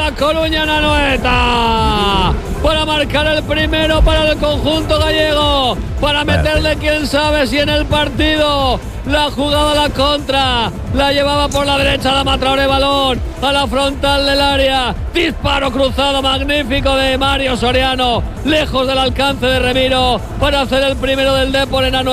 la Coruña en Anoeta para marcar el primero para el conjunto gallego, para meterle quién sabe si en el partido. La jugada a la contra, la llevaba por la derecha la Traoré, balón a la frontal del área, disparo cruzado magnífico de Mario Soriano, lejos del alcance de Remiro para hacer el primero del Depor en Anoeta.